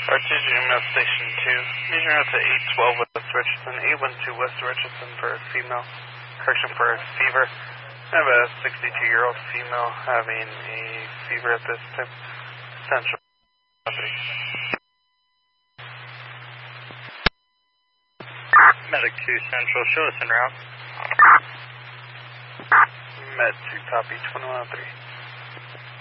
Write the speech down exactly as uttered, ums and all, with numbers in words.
R two Email Station two. Use your note to eight twelve West Richardson, eight one two West Richardson for a female. Correction for a fever. I have a sixty-two-year-old female having a fever at this time. Central property. Medic two Central, show us en route. Med two, copy, twenty-one oh three.